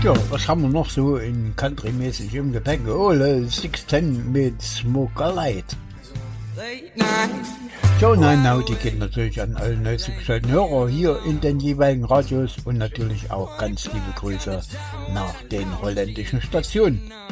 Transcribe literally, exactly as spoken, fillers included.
Ja, was haben wir noch so in Country-mäßig im Gepäck? Oh, sechzehn mit Smoker Light. So, nein, now, die geht natürlich an alle neu zugeschalteten Hörer hier in den jeweiligen Radios und natürlich auch ganz liebe Grüße nach den holländischen Stationen.